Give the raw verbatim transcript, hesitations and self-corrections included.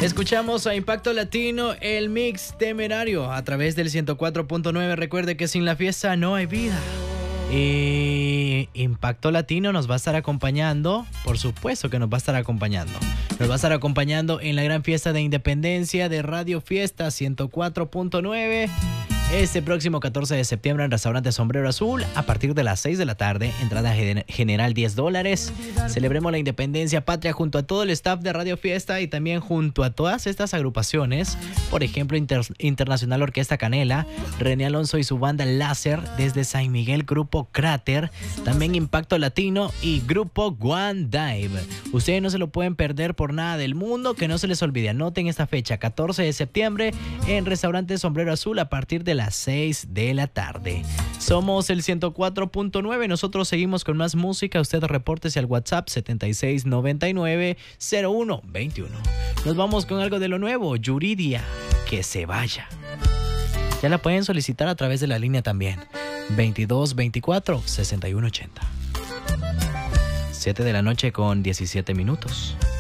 Escuchamos a Impacto Latino, el mix temerario a través del ciento cuatro punto nueve. Recuerde que sin la fiesta no hay vida. Y Impacto Latino nos va a estar acompañando, por supuesto que nos va a estar acompañando. Nos va a estar acompañando en la gran fiesta de independencia de Radio Fiesta ciento cuatro punto nueve. Este próximo catorce de septiembre en Restaurante Sombrero Azul a partir de las seis de la tarde, entrada general diez dólares. Celebremos la independencia patria junto a todo el staff de Radio Fiesta y también junto a todas estas agrupaciones, por ejemplo Inter Internacional Orquesta Canela, René Alonso y su banda Láser desde San Miguel, Grupo Cráter, también Impacto Latino y Grupo One Dive. Ustedes no se lo pueden perder por nada del mundo, que no se les olvide, anoten esta fecha, catorce de septiembre en Restaurante Sombrero Azul a partir de las seis de la tarde. Somos el ciento cuatro punto nueve. Nosotros seguimos con más música. Usted repórtese al WhatsApp setenta y seis noventa y nueve cero uno veintiuno. Nos vamos con algo de lo nuevo. Yuridia, que se vaya. Ya la pueden solicitar a través de la línea también. veintidós veinticuatro sesenta y uno ochenta. siete de la noche con diecisiete minutos.